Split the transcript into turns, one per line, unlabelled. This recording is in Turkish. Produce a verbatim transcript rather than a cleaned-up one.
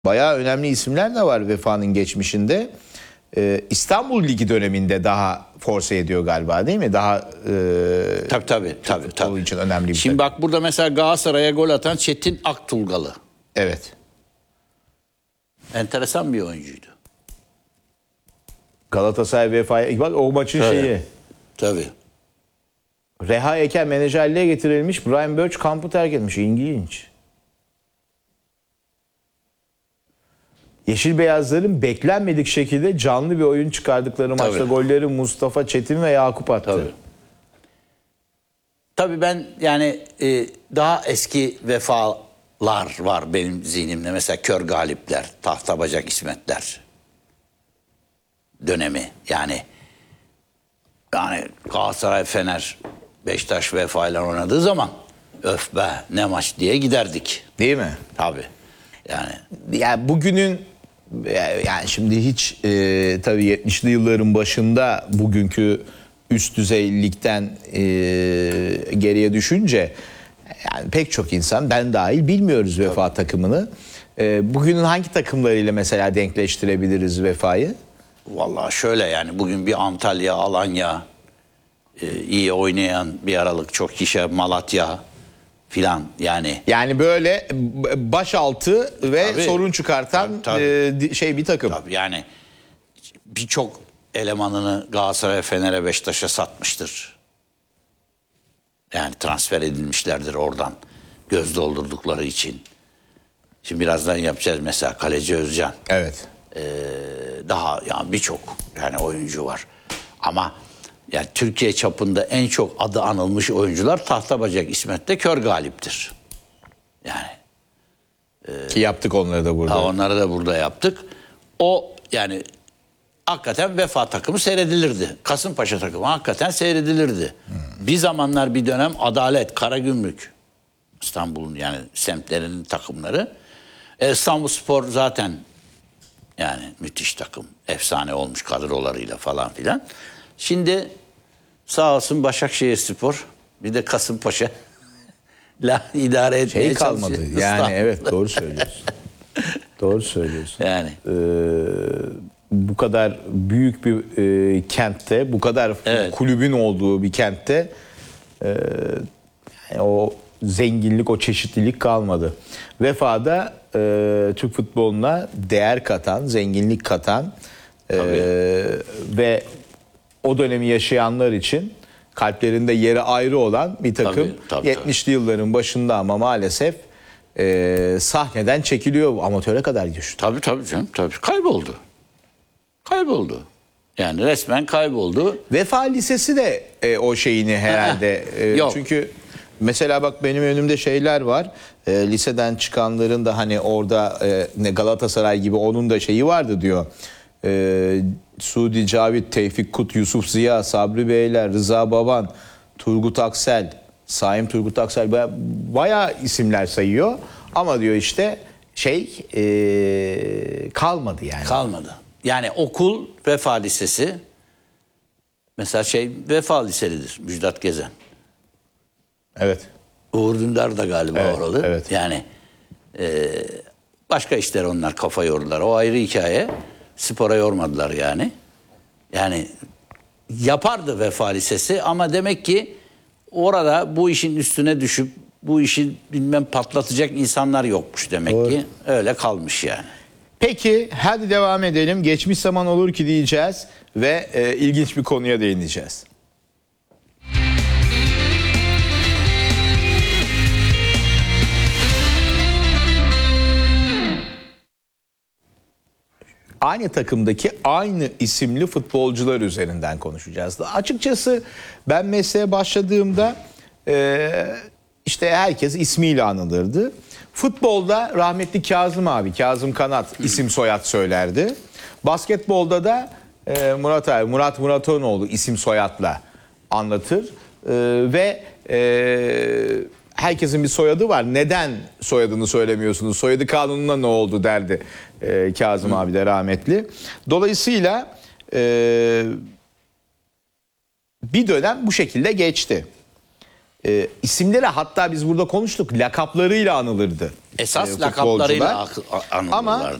Bayağı önemli isimler de var Vefa'nın geçmişinde. Ee, İstanbul Ligi döneminde daha force ediyor galiba, değil mi? Daha e,
Tabii tabii. tabii,
futbol
tabii.
için önemli bir
Şimdi
takım.
bak burada mesela Galatasaray'a gol atan Çetin Aktulgalı.
Evet.
Enteresan bir oyuncuydu.
Galatasaray Vefa'ya bak o maçın
Tabii.
şeyi.
Tabii.
Reha Eken menajerliğe getirilmiş. Brian Birch kampı terk etmiş. İlginç. Yeşil Beyazların beklenmedik şekilde canlı bir oyun çıkardıkları maçta
Tabii.
golleri Mustafa Çetin ve Yakup attı.
Tabii. Tabii ben yani e, daha eski vefalar var benim zihnimde. Mesela Kör Galipler, Tahtabacak İsmetler dönemi. Yani yani Galatasaray, Fener, Beşiktaş Vefa ile oynadığı zaman öf be ne maç diye giderdik.
Değil mi?
Tabii. Yani
Yani bugünün, yani şimdi hiç e, tabii yetmişli yılların başında bugünkü üst düzey ligden e, geriye düşünce yani pek çok insan, ben dahil, bilmiyoruz Vefa takımını. E, bugünün hangi takımlarıyla mesela denkleştirebiliriz Vefa'yı?
vallahi şöyle yani bugün bir Antalya, Alanya e, iyi oynayan bir aralık çok kişi, Malatya filan yani.
Yani böyle başaltı ve
Tabii.
sorun çıkartan
Tabii, tabii.
e, di- şey bir takım.
Tabii yani birçok elemanını Galatasaray, Fener'e, Beşiktaş'a satmıştır. Yani transfer edilmişlerdir oradan göz doldurdukları için. Şimdi birazdan yapacağız mesela kaleci Özcan.
Evet.
Ee, daha yani birçok yani oyuncu var. Ama yani Türkiye çapında en çok adı anılmış oyuncular Tahtabacak İsmet'te Kör Galip'tir. Yani
Ki yaptık onları da burada.
ha, onları da burada yaptık. O yani hakikaten Vefa takımı seyredilirdi. Kasımpaşa takımı hakikaten seyredilirdi. Hmm. Bir zamanlar bir dönem Adalet, Karagümrük, İstanbul'un yani semtlerinin takımları. E, İstanbulspor zaten yani müthiş takım. Efsane olmuş kadrolarıyla falan filan. Şimdi sağ olsun Başakşehirspor bir de Kasımpaşa la idare etmeye
Şey kalmadı.
çalışıyor.
Yani
İstanbul.
evet, doğru söylüyorsun. Doğru söylüyorsun.
Yani.
Ee, bu kadar büyük bir e, kentte, bu kadar
Evet.
kulübün olduğu bir kentte e, yani o zenginlik, o çeşitlilik kalmadı. Vefa'da e, Türk futboluna değer katan, zenginlik katan e, ve o dönemi yaşayanlar için kalplerinde yeri ayrı olan bir takım.
Tabii, tabii,
yetmişli yılların başında ama maalesef e, sahneden çekiliyor, amatöre kadar düştü.
Tabii tabii canım tabii. Kayboldu. Kayboldu. Yani resmen kayboldu.
Vefa Lisesi de e, o şeyini herhalde. e,
Yok.
Çünkü mesela bak benim önümde şeyler var. E, liseden çıkanların da hani orada e, ne Galatasaray gibi onun da şeyi vardı diyor. E, Sudi Cavit, Tevfik Kut, Yusuf Ziya, Sabri Beyler, Rıza Baban, Turgut Aksel, Saim Turgut Aksel, baya- bayağı isimler sayıyor. Ama diyor işte şey e, kalmadı yani.
Kalmadı. Yani okul Vefa Lisesi mesela şey Vefa Liselidir Müjdat Gezen.
Evet.
Uğur Dündar da galiba
Evet,
oralı.
evet.
Yani e, başka işler onlar kafa yordular. O ayrı hikaye. Spora yormadılar yani. Yani yapardı Vefa Lisesi ama demek ki orada bu işin üstüne düşüp bu işi bilmem patlatacak insanlar yokmuş demek
Doğru.
ki. Öyle kalmış yani.
Peki hadi devam edelim. Geçmiş zaman olur ki diyeceğiz ve e, ilginç bir konuya değineceğiz. Aynı takımdaki aynı isimli futbolcular üzerinden konuşacağız. Açıkçası ben mesleğe başladığımda e, işte herkes ismiyle anılırdı. Futbolda rahmetli Kazım abi, Kazım Kanat isim soyad söylerdi. Basketbolda da e, Murat abi, Murat Muratonoğlu isim soyadla anlatır. E, ve e, herkesin bir soyadı var. Neden soyadını söylemiyorsunuz? Soyadı kanununa ne oldu derdi e, Kazım abi de rahmetli. Dolayısıyla e, bir dönem bu şekilde geçti. e, isimleri, hatta biz burada konuştuk, lakaplarıyla anılırdı.
Esas
e,
lakaplarıyla
futbolcular.
ak- anılırlardı.
Ama